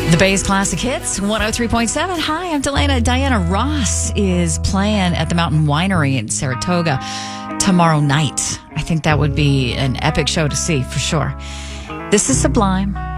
The Bay's Classic Hits, 103.7. Hi, I'm Delana. Diana Ross is playing at the Mountain Winery in Saratoga tomorrow night. I think that would be an epic show to see for sure. This is Sublime.